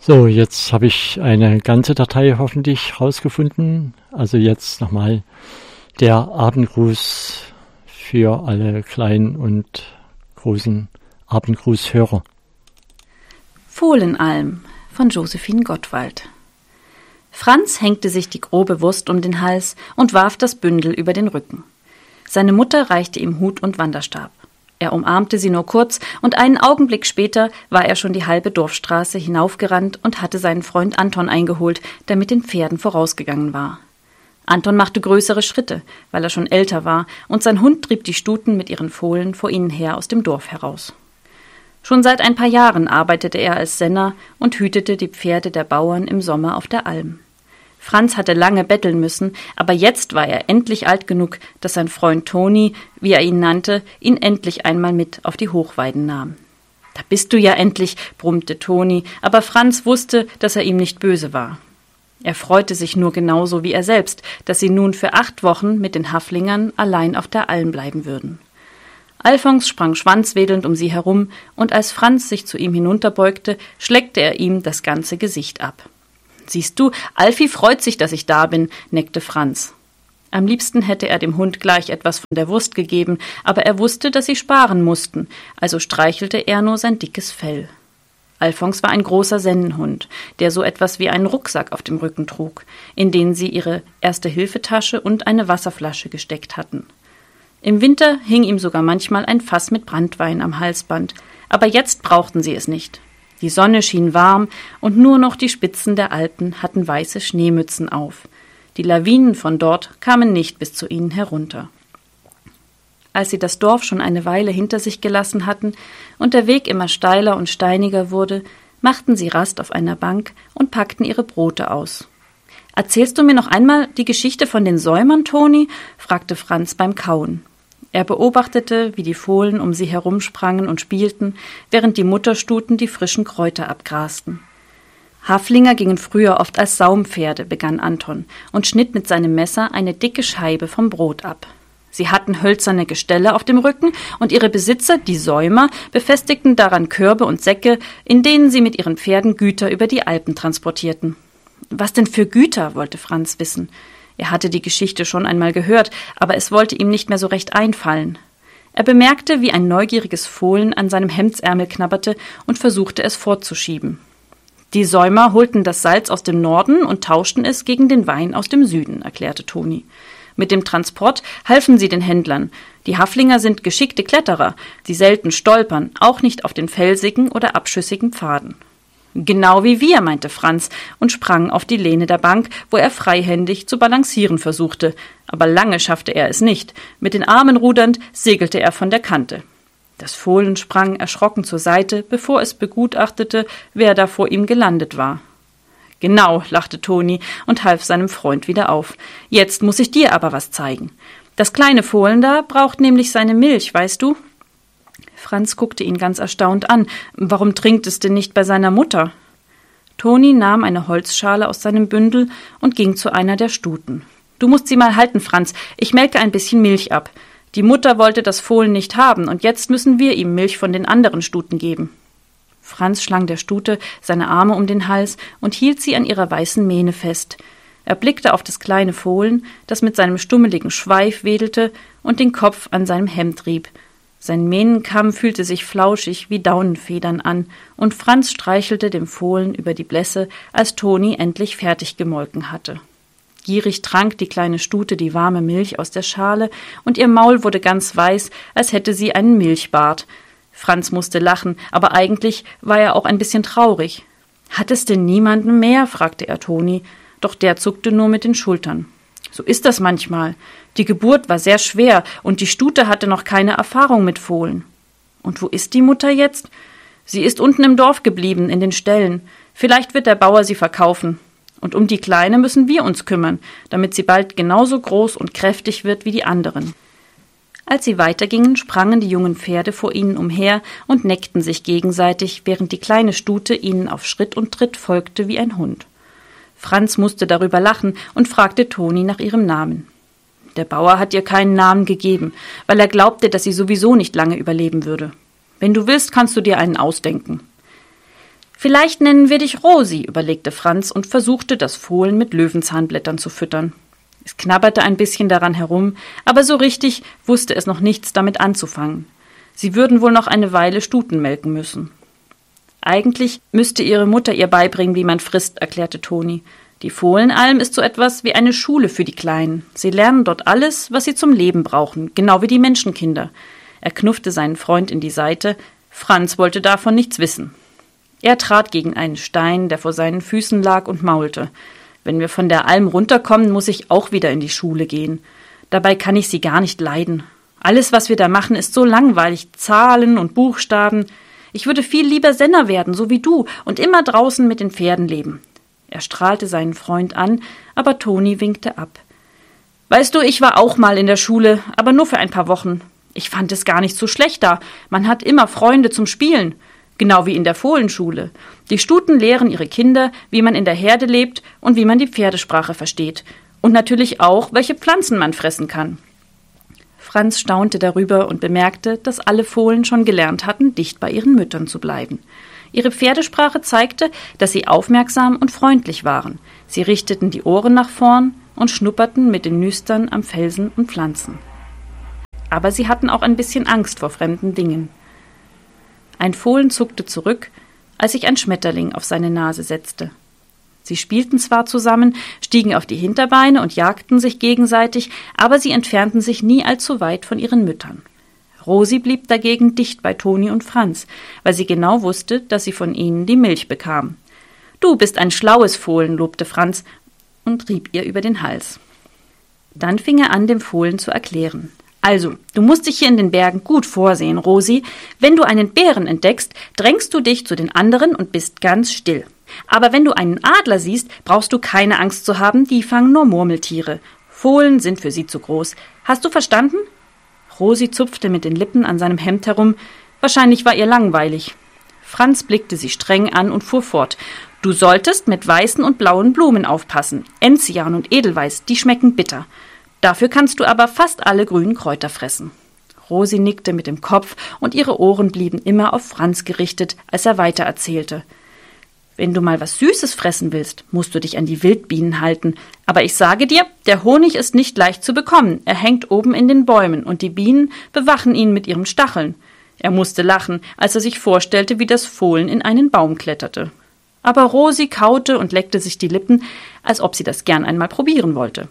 So, jetzt habe ich eine ganze Datei hoffentlich rausgefunden. Also jetzt nochmal der Abendgruß für alle kleinen und großen Abendgrußhörer. Fohlenalm von Josephine Gottwald. Franz hängte sich die grobe Wurst um den Hals und warf das Bündel über den Rücken. Seine Mutter reichte ihm Hut und Wanderstab. Er umarmte sie nur kurz, und einen Augenblick später war er schon die halbe Dorfstraße hinaufgerannt und hatte seinen Freund Anton eingeholt, der mit den Pferden vorausgegangen war. Anton machte größere Schritte, weil er schon älter war, und sein Hund trieb die Stuten mit ihren Fohlen vor ihnen her aus dem Dorf heraus. Schon seit ein paar Jahren arbeitete er als Senner und hütete die Pferde der Bauern im Sommer auf der Alm. Franz hatte lange betteln müssen, aber jetzt war er endlich alt genug, dass sein Freund Toni, wie er ihn nannte, ihn endlich einmal mit auf die Hochweiden nahm. »Da bist du ja endlich«, brummte Toni, aber Franz wusste, dass er ihm nicht böse war. Er freute sich nur genauso wie er selbst, dass sie nun für 8 Wochen mit den Haflingern allein auf der Alm bleiben würden. Alfons sprang schwanzwedelnd um sie herum, und als Franz sich zu ihm hinunterbeugte, schleckte er ihm das ganze Gesicht ab. »Siehst du, Alfie freut sich, dass ich da bin«, neckte Franz. Am liebsten hätte er dem Hund gleich etwas von der Wurst gegeben, aber er wusste, dass sie sparen mussten, also streichelte er nur sein dickes Fell. Alfons war ein großer Sennenhund, der so etwas wie einen Rucksack auf dem Rücken trug, in den sie ihre Erste-Hilfe-Tasche und eine Wasserflasche gesteckt hatten. Im Winter hing ihm sogar manchmal ein Fass mit Branntwein am Halsband, aber jetzt brauchten sie es nicht. Die Sonne schien warm, und nur noch die Spitzen der Alpen hatten weiße Schneemützen auf. Die Lawinen von dort kamen nicht bis zu ihnen herunter. Als sie das Dorf schon eine Weile hinter sich gelassen hatten und der Weg immer steiler und steiniger wurde, machten sie Rast auf einer Bank und packten ihre Brote aus. »Erzählst du mir noch einmal die Geschichte von den Säumern, Toni?« fragte Franz beim Kauen. Er beobachtete, wie die Fohlen um sie herumsprangen und spielten, während die Mutterstuten die frischen Kräuter abgrasten. Haflinger gingen früher oft als Saumpferde, begann Anton, und schnitt mit seinem Messer eine dicke Scheibe vom Brot ab. Sie hatten hölzerne Gestelle auf dem Rücken, und ihre Besitzer, die Säumer, befestigten daran Körbe und Säcke, in denen sie mit ihren Pferden Güter über die Alpen transportierten. »Was denn für Güter?« wollte Franz wissen. Er hatte die Geschichte schon einmal gehört, aber es wollte ihm nicht mehr so recht einfallen. Er bemerkte, wie ein neugieriges Fohlen an seinem Hemdsärmel knabberte und versuchte es fortzuschieben. Die Säumer holten das Salz aus dem Norden und tauschten es gegen den Wein aus dem Süden, erklärte Toni. Mit dem Transport halfen sie den Händlern. Die Haflinger sind geschickte Kletterer, die selten stolpern, auch nicht auf den felsigen oder abschüssigen Pfaden. »Genau wie wir«, meinte Franz und sprang auf die Lehne der Bank, wo er freihändig zu balancieren versuchte. Aber lange schaffte er es nicht. Mit den Armen rudernd segelte er von der Kante. Das Fohlen sprang erschrocken zur Seite, bevor es begutachtete, wer da vor ihm gelandet war. »Genau«, lachte Toni und half seinem Freund wieder auf. »Jetzt muss ich dir aber was zeigen. Das kleine Fohlen da braucht nämlich seine Milch, weißt du?« Franz guckte ihn ganz erstaunt an. »Warum trinkt es denn nicht bei seiner Mutter?« Toni nahm eine Holzschale aus seinem Bündel und ging zu einer der Stuten. »Du musst sie mal halten, Franz. Ich melke ein bisschen Milch ab. Die Mutter wollte das Fohlen nicht haben, und jetzt müssen wir ihm Milch von den anderen Stuten geben.« Franz schlang der Stute seine Arme um den Hals und hielt sie an ihrer weißen Mähne fest. Er blickte auf das kleine Fohlen, das mit seinem stummeligen Schweif wedelte und den Kopf an seinem Hemd rieb. Sein Mähnenkamm fühlte sich flauschig wie Daunenfedern an, und Franz streichelte dem Fohlen über die Blässe, als Toni endlich fertig gemolken hatte. Gierig trank die kleine Stute die warme Milch aus der Schale, und ihr Maul wurde ganz weiß, als hätte sie einen Milchbart. Franz musste lachen, aber eigentlich war er auch ein bisschen traurig. »Hat es denn niemanden mehr?« fragte er Toni, doch der zuckte nur mit den Schultern. »So ist das manchmal. Die Geburt war sehr schwer, und die Stute hatte noch keine Erfahrung mit Fohlen.« »Und wo ist die Mutter jetzt?« »Sie ist unten im Dorf geblieben, in den Ställen. Vielleicht wird der Bauer sie verkaufen. Und um die Kleine müssen wir uns kümmern, damit sie bald genauso groß und kräftig wird wie die anderen.« Als sie weitergingen, sprangen die jungen Pferde vor ihnen umher und neckten sich gegenseitig, während die kleine Stute ihnen auf Schritt und Tritt folgte wie ein Hund. Franz musste darüber lachen und fragte Toni nach ihrem Namen. Der Bauer hat ihr keinen Namen gegeben, weil er glaubte, dass sie sowieso nicht lange überleben würde. Wenn du willst, kannst du dir einen ausdenken. »Vielleicht nennen wir dich Rosi«, überlegte Franz und versuchte, das Fohlen mit Löwenzahnblättern zu füttern. Es knabberte ein bisschen daran herum, aber so richtig wusste es noch nichts damit anzufangen. Sie würden wohl noch eine Weile Stuten melken müssen. »Eigentlich müsste ihre Mutter ihr beibringen, wie man frisst«, erklärte Toni. »Die Fohlenalm ist so etwas wie eine Schule für die Kleinen. Sie lernen dort alles, was sie zum Leben brauchen, genau wie die Menschenkinder.« Er knuffte seinen Freund in die Seite. Franz wollte davon nichts wissen. Er trat gegen einen Stein, der vor seinen Füßen lag, und maulte. »Wenn wir von der Alm runterkommen, muss ich auch wieder in die Schule gehen. Dabei kann ich sie gar nicht leiden. Alles, was wir da machen, ist so langweilig. Zahlen und Buchstaben. Ich würde viel lieber Senner werden, so wie du, und immer draußen mit den Pferden leben.« Er strahlte seinen Freund an, aber Toni winkte ab. »Weißt du, ich war auch mal in der Schule, aber nur für ein paar Wochen. Ich fand es gar nicht so schlecht da. Man hat immer Freunde zum Spielen. Genau wie in der Fohlenschule. Die Stuten lehren ihre Kinder, wie man in der Herde lebt und wie man die Pferdesprache versteht. Und natürlich auch, welche Pflanzen man fressen kann.« Franz staunte darüber und bemerkte, dass alle Fohlen schon gelernt hatten, dicht bei ihren Müttern zu bleiben. Ihre Pferdesprache zeigte, dass sie aufmerksam und freundlich waren. Sie richteten die Ohren nach vorn und schnupperten mit den Nüstern am Felsen und Pflanzen. Aber sie hatten auch ein bisschen Angst vor fremden Dingen. Ein Fohlen zuckte zurück, als sich ein Schmetterling auf seine Nase setzte. Sie spielten zwar zusammen, stiegen auf die Hinterbeine und jagten sich gegenseitig, aber sie entfernten sich nie allzu weit von ihren Müttern. Rosi blieb dagegen dicht bei Toni und Franz, weil sie genau wusste, dass sie von ihnen die Milch bekam. »Du bist ein schlaues Fohlen«, lobte Franz und rieb ihr über den Hals. Dann fing er an, dem Fohlen zu erklären. »Also, du musst dich hier in den Bergen gut vorsehen, Rosi. Wenn du einen Bären entdeckst, drängst du dich zu den anderen und bist ganz still. Aber wenn du einen Adler siehst, brauchst du keine Angst zu haben, die fangen nur Murmeltiere. Fohlen sind für sie zu groß. Hast du verstanden?« Rosi zupfte mit den Lippen an seinem Hemd herum. Wahrscheinlich war ihr langweilig. Franz blickte sie streng an und fuhr fort. »Du solltest mit weißen und blauen Blumen aufpassen. Enzian und Edelweiß, die schmecken bitter. Dafür kannst du aber fast alle grünen Kräuter fressen.« Rosi nickte mit dem Kopf und ihre Ohren blieben immer auf Franz gerichtet, als er weitererzählte. »Wenn du mal was Süßes fressen willst, musst du dich an die Wildbienen halten. Aber ich sage dir, der Honig ist nicht leicht zu bekommen. Er hängt oben in den Bäumen und die Bienen bewachen ihn mit ihren Stacheln.« Er musste lachen, als er sich vorstellte, wie das Fohlen in einen Baum kletterte. Aber Rosi kaute und leckte sich die Lippen, als ob sie das gern einmal probieren wollte.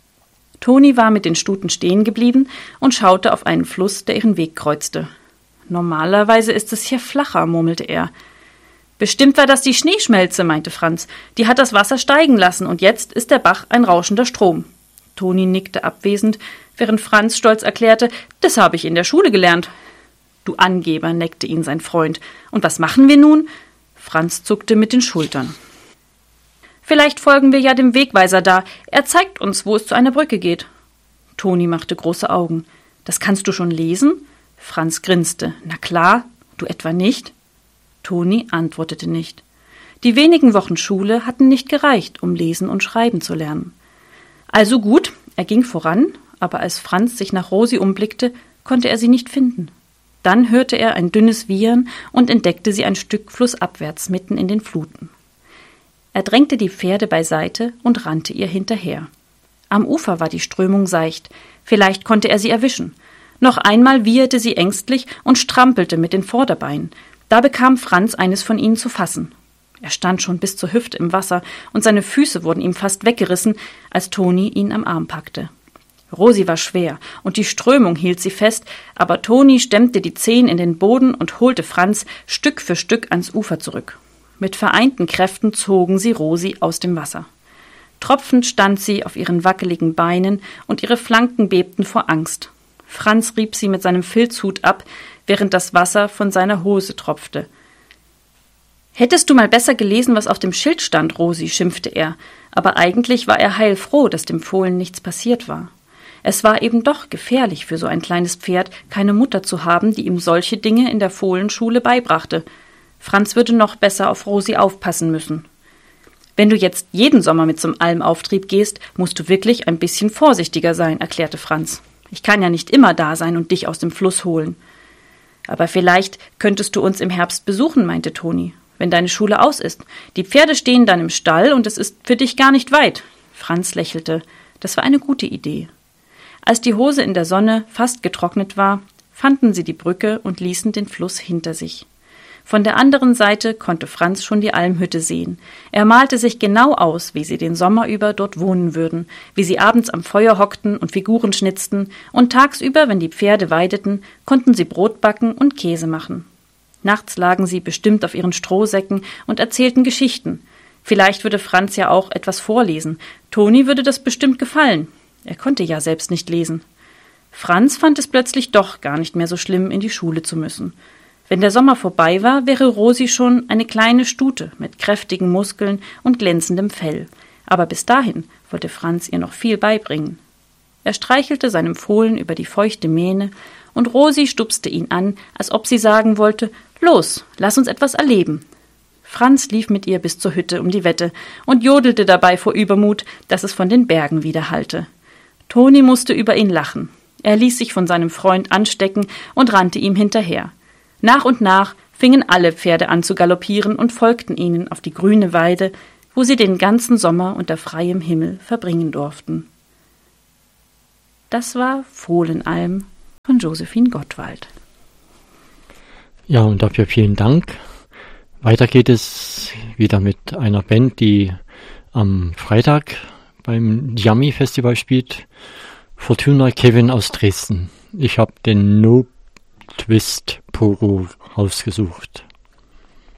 Toni war mit den Stuten stehen geblieben und schaute auf einen Fluss, der ihren Weg kreuzte. »Normalerweise ist es hier flacher«, murmelte er. »Bestimmt war das die Schneeschmelze«, meinte Franz. »Die hat das Wasser steigen lassen und jetzt ist der Bach ein rauschender Strom.« Toni nickte abwesend, während Franz stolz erklärte, »Das habe ich in der Schule gelernt.« »Du Angeber«, neckte ihn sein Freund. »Und was machen wir nun?« Franz zuckte mit den Schultern. »Vielleicht folgen wir ja dem Wegweiser da. Er zeigt uns, wo es zu einer Brücke geht.« Toni machte große Augen. »Das kannst du schon lesen?« Franz grinste. »Na klar, du etwa nicht?« Toni antwortete nicht. Die wenigen Wochen Schule hatten nicht gereicht, um lesen und schreiben zu lernen. Also gut, er ging voran, aber als Franz sich nach Rosi umblickte, konnte er sie nicht finden. Dann hörte er ein dünnes Wiehern und entdeckte sie ein Stück flussabwärts mitten in den Fluten. Er drängte die Pferde beiseite und rannte ihr hinterher. Am Ufer war die Strömung seicht, vielleicht konnte er sie erwischen. Noch einmal wieherte sie ängstlich und strampelte mit den Vorderbeinen. Da bekam Franz eines von ihnen zu fassen. Er stand schon bis zur Hüfte im Wasser und seine Füße wurden ihm fast weggerissen, als Toni ihn am Arm packte. Rosi war schwer und die Strömung hielt sie fest, aber Toni stemmte die Zehen in den Boden und holte Franz Stück für Stück ans Ufer zurück. Mit vereinten Kräften zogen sie Rosi aus dem Wasser. Tropfend stand sie auf ihren wackeligen Beinen und ihre Flanken bebten vor Angst. Franz rieb sie mit seinem Filzhut ab, während das Wasser von seiner Hose tropfte. »Hättest du mal besser gelesen, was auf dem Schild stand, Rosi«, schimpfte er, aber eigentlich war er heilfroh, dass dem Fohlen nichts passiert war. Es war eben doch gefährlich für so ein kleines Pferd, keine Mutter zu haben, die ihm solche Dinge in der Fohlenschule beibrachte. Franz würde noch besser auf Rosi aufpassen müssen. »Wenn du jetzt jeden Sommer mit zum Almauftrieb gehst, musst du wirklich ein bisschen vorsichtiger sein«, erklärte Franz. »Ich kann ja nicht immer da sein und dich aus dem Fluss holen.« »Aber vielleicht könntest du uns im Herbst besuchen«, meinte Toni. wenn deine Schule aus ist. Die Pferde stehen dann im Stall und es ist für dich gar nicht weit. Franz lächelte. Das war eine gute Idee. Als die Hose in der Sonne fast getrocknet war, fanden sie die Brücke und ließen den Fluss hinter sich. Von der anderen Seite konnte Franz schon die Almhütte sehen. Er malte sich genau aus, wie sie den Sommer über dort wohnen würden, wie sie abends am Feuer hockten und Figuren schnitzten, und tagsüber, wenn die Pferde weideten, konnten sie Brot backen und Käse machen. Nachts lagen sie bestimmt auf ihren Strohsäcken und erzählten Geschichten. Vielleicht würde Franz ja auch etwas vorlesen. Toni würde das bestimmt gefallen. Er konnte ja selbst nicht lesen. Franz fand es plötzlich doch gar nicht mehr so schlimm, in die Schule zu müssen. Wenn der Sommer vorbei war, wäre Rosi schon eine kleine Stute mit kräftigen Muskeln und glänzendem Fell. Aber bis dahin wollte Franz ihr noch viel beibringen. Er streichelte seinem Fohlen über die feuchte Mähne, und Rosi stupste ihn an, als ob sie sagen wollte: »Los, lass uns etwas erleben.« Franz lief mit ihr bis zur Hütte um die Wette und jodelte dabei vor Übermut, dass es von den Bergen widerhallte. Toni musste über ihn lachen. Er ließ sich von seinem Freund anstecken und rannte ihm hinterher. Nach und nach fingen alle Pferde an zu galoppieren und folgten ihnen auf die grüne Weide, wo sie den ganzen Sommer unter freiem Himmel verbringen durften. Das war Fohlenalm von Josephine Gottwald. Ja, und dafür vielen Dank. Weiter geht es wieder mit einer Band, die am Freitag beim Jammy Festival spielt. Fortuna Kevin aus Dresden. Ich habe den No Twist Pogo rausgesucht.